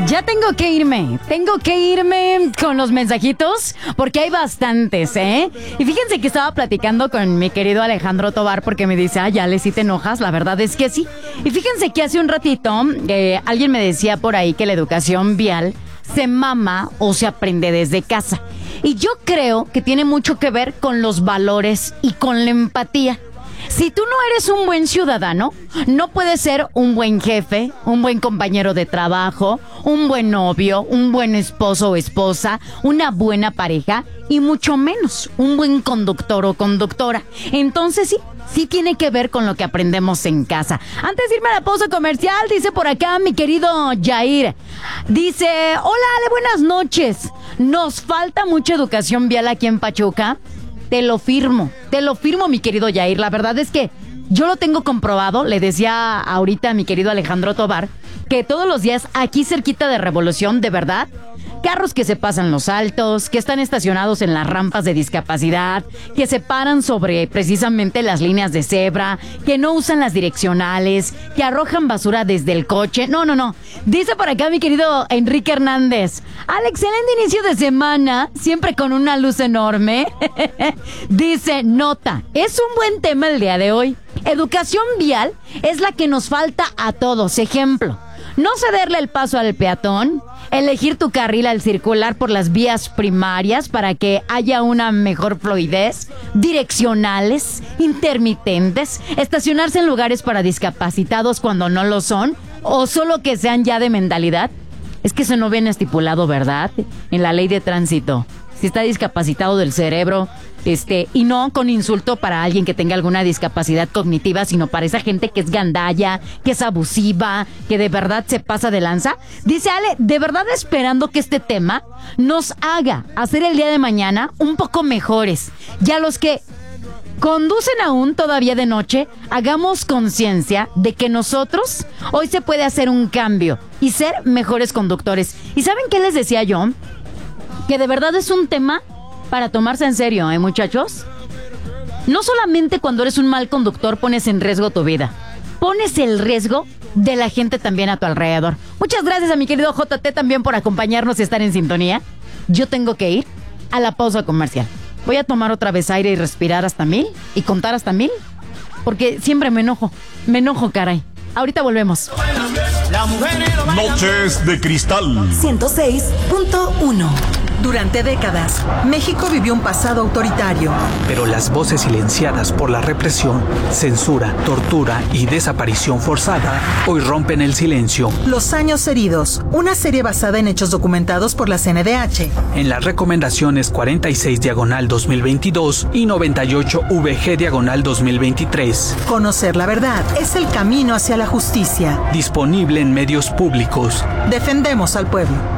Ya tengo que irme con los mensajitos porque hay bastantes, ¿eh? Y fíjense que estaba platicando con mi querido Alejandro Tobar porque me dice, Ale, ¿sí te enojas? La verdad es que sí. Y fíjense que hace un ratito alguien me decía por ahí que la educación vial se mama o se aprende desde casa. Y yo creo que tiene mucho que ver con los valores y con la empatía. Si tú no eres un buen ciudadano, no puedes ser un buen jefe, un buen compañero de trabajo, un buen novio, un buen esposo o esposa, una buena pareja y mucho menos un buen conductor o conductora. Entonces sí tiene que ver con lo que aprendemos en casa. Antes de irme a la pausa comercial, dice por acá mi querido Jair. Dice, hola Ale, buenas noches. Nos falta mucha educación vial aquí en Pachuca. Te lo firmo, mi querido Jair. La verdad es que yo lo tengo comprobado. Le decía ahorita a mi querido Alejandro Tobar que todos los días aquí cerquita de Revolución, de verdad, carros que se pasan los altos, que están estacionados en las rampas de discapacidad, que se paran sobre precisamente las líneas de cebra, que no usan las direccionales, que arrojan basura desde el coche. No. Dice por acá mi querido Enrique Hernández, al excelente inicio de semana, siempre con una luz enorme. Dice, nota, es un buen tema el día de hoy. Educación vial es la que nos falta a todos. Ejemplo, no cederle el paso al peatón, elegir tu carril al circular por las vías primarias para que haya una mejor fluidez, direccionales, intermitentes, estacionarse en lugares para discapacitados cuando no lo son, o solo que sean ya de mentalidad. Es que eso no viene estipulado, ¿verdad? En la ley de tránsito. Si está discapacitado del cerebro, y no con insulto para alguien que tenga alguna discapacidad cognitiva, sino para esa gente que es gandalla, que es abusiva, que de verdad se pasa de lanza. Dice Ale, de verdad esperando que este tema nos haga hacer el día de mañana un poco mejores. Ya los que conducen aún todavía de noche, hagamos conciencia de que nosotros hoy se puede hacer un cambio y ser mejores conductores. ¿Y saben qué les decía yo? Que de verdad es un tema para tomarse en serio, muchachos. No solamente cuando eres un mal conductor pones en riesgo tu vida, pones el riesgo de la gente también a tu alrededor. Muchas gracias a mi querido JT también por acompañarnos y estar en sintonía. Yo tengo que ir a la pausa comercial. Voy a tomar otra vez aire y respirar hasta 1000 y contar hasta 1000, porque siempre me enojo, caray. Ahorita volvemos. Noches de Cristal 106.1. Durante décadas, México vivió un pasado autoritario. Pero las voces silenciadas por la represión, censura, tortura y desaparición forzada hoy rompen el silencio. Los años heridos, una serie basada en hechos documentados por la CNDH. En las recomendaciones 46/2022 y 98/VG/2023. Conocer la verdad es el camino hacia la justicia. Disponible en medios públicos. Defendemos al pueblo.